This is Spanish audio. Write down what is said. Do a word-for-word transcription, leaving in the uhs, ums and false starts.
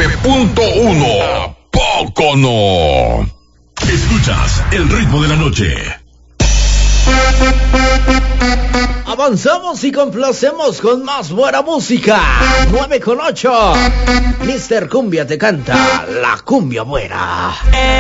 nueve punto uno. ¿A poco no? Escuchas el ritmo de la noche. Avanzamos y complacemos con más buena música. nueve con ocho. mister Cumbia te canta la cumbia buena.